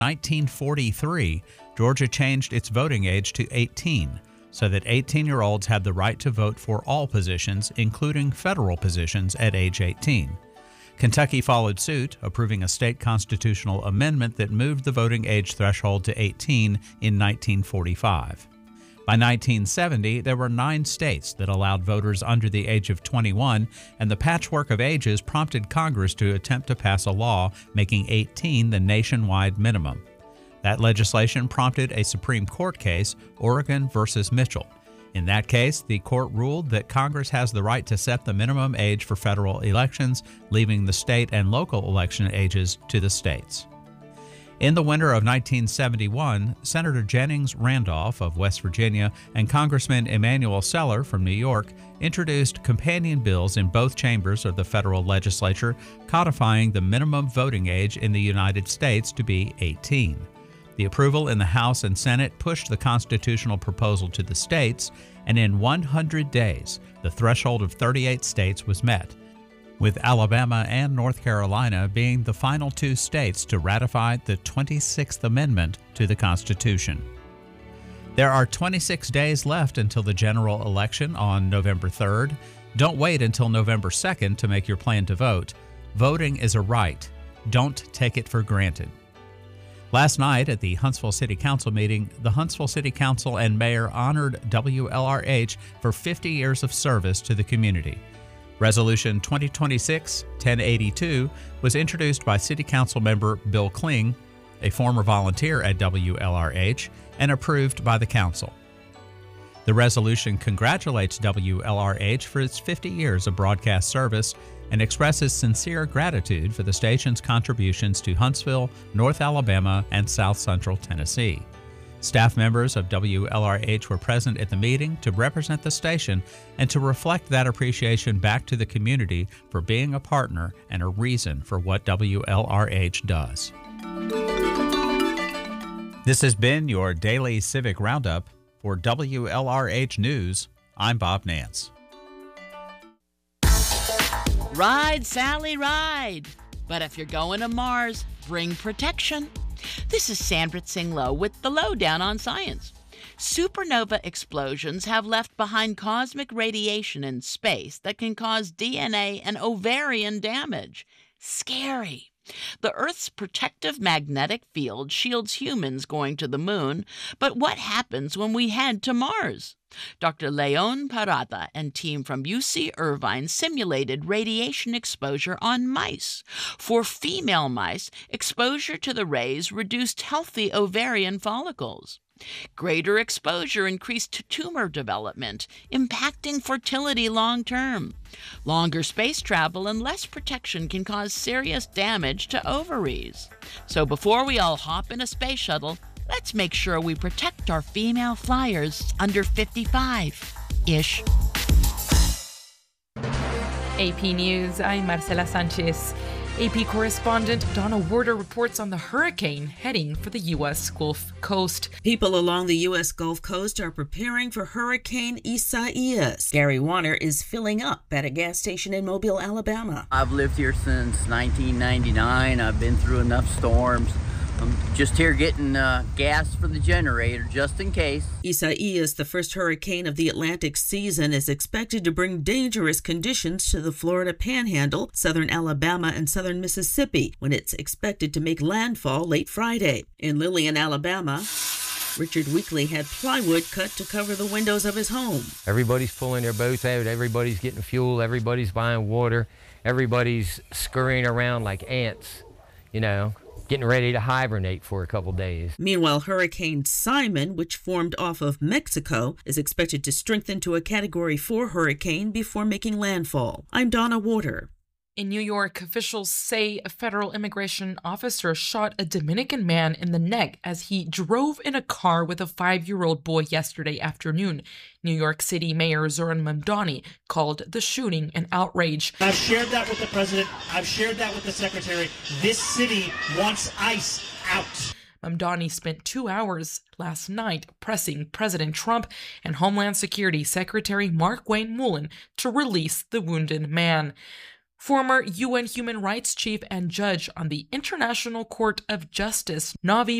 1943, Georgia changed its voting age to 18, so that 18-year-olds had the right to vote for all positions, including federal positions, at age 18. Kentucky followed suit, approving a state constitutional amendment that moved the voting age threshold to 18 in 1945. By 1970, there were 9 states that allowed voters under the age of 21, and the patchwork of ages prompted Congress to attempt to pass a law making 18 the nationwide minimum. That legislation prompted a Supreme Court case, Oregon versus Mitchell. In that case, the court ruled that Congress has the right to set the minimum age for federal elections, leaving the state and local election ages to the states. In the winter of 1971, Senator Jennings Randolph of West Virginia and Congressman Emanuel Seller from New York introduced companion bills in both chambers of the federal legislature codifying the minimum voting age in the United States to be 18. The approval in the House and Senate pushed the constitutional proposal to the states, and in 100 days, the threshold of 38 states was met, with Alabama and North Carolina being the final 2 states to ratify the 26th Amendment to the Constitution. There are 26 days left until the general election on November 3rd. Don't wait until November 2nd to make your plan to vote. Voting is a right. Don't take it for granted. Last night at the Huntsville City Council meeting, the Huntsville City Council and Mayor honored WLRH for 50 years of service to the community. Resolution 2026-1082 was introduced by City Council member Bill Kling, a former volunteer at WLRH, and approved by the Council. The resolution congratulates WLRH for its 50 years of broadcast service and expresses sincere gratitude for the station's contributions to Huntsville, North Alabama, and South Central Tennessee. Staff members of WLRH were present at the meeting to represent the station and to reflect that appreciation back to the community for being a partner and a reason for what WLRH does. This has been your Daily Civic Roundup. For WLRH News, I'm Bob Nance. Ride, Sally, ride! But if you're going to Mars, bring protection. This is Sandra Tsing-Loh with the Lowdown on Science. Supernova explosions have left behind cosmic radiation in space that can cause DNA and ovarian damage. Scary. The Earth's protective magnetic field shields humans going to the moon, but what happens when we head to Mars? Dr. Leon Parada and team from UC Irvine simulated radiation exposure on mice. For female mice, exposure to the rays reduced healthy ovarian follicles. Greater exposure increased tumor development, impacting fertility long term. Longer space travel and less protection can cause serious damage to ovaries. So before we all hop in a space shuttle, let's make sure we protect our female flyers under 55-ish. AP News, I'm Marcela Sanchez. AP correspondent Donna Warder reports on the hurricane heading for the U.S. Gulf Coast. People along the U.S. Gulf Coast are preparing for Hurricane Isaias. Gary Warner is filling up at a gas station in Mobile, Alabama. I've lived here since 1999. I've been through enough storms. I'm just here getting gas for the generator, just in case. Isaias, the first hurricane of the Atlantic season, is expected to bring dangerous conditions to the Florida Panhandle, southern Alabama, and southern Mississippi, when it's expected to make landfall late Friday. In Lillian, Alabama, Richard Weekly had plywood cut to cover the windows of his home. Everybody's pulling their boats out. Everybody's getting fuel. Everybody's buying water. Everybody's scurrying around like ants, getting ready to hibernate for a couple days. Meanwhile, Hurricane Simon, which formed off of Mexico, is expected to strengthen to a Category 4 hurricane before making landfall. I'm Donna Warder. In New York, officials say a federal immigration officer shot a Dominican man in the neck as he drove in a car with a 5-year-old boy yesterday afternoon. New York City Mayor Zoran Mamdani called the shooting an outrage. I've shared that with the president. I've shared that with the secretary. This city wants ICE out. Mamdani spent 2 hours last night pressing President Trump and Homeland Security Secretary Mark Wayne Mullen to release the wounded man. Former UN human rights chief and judge on the International Court of Justice, Navi